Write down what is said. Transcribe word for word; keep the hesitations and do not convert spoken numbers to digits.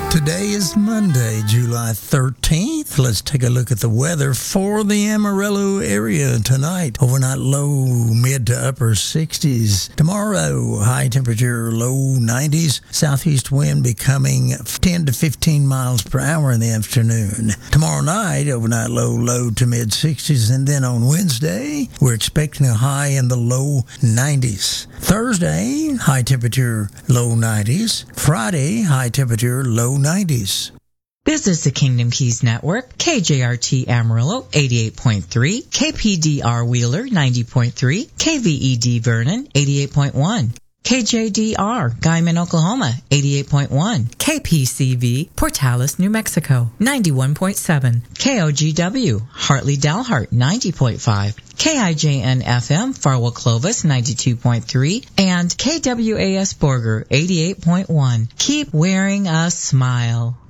Today is Monday, July thirteenth. Let's take a look at the weather for the Amarillo area tonight. Overnight low, mid to upper sixties. Tomorrow, high temperature, low nineties. Southeast wind becoming ten to fifteen miles per hour in the afternoon. Tomorrow night, overnight low, low to mid sixties. And then on Wednesday, we're expecting a high in the low nineties. Thursday, high temperature, low nineties. Friday, high temperature, low nineties. This is the Kingdom Keys Network, K J R T Amarillo eighty-eight point three, K P D R Wheeler ninety point three, K V E D Vernon eighty-eight point one, K J D R Guyman, Oklahoma eighty-eight point one, K P C V Portales, New Mexico ninety-one point seven, K O G W Hartley Dalhart ninety point five, K I J N F M Farwell Clovis ninety-two point three, and K W A S Borger eighty-eight point one. Keep wearing a smile.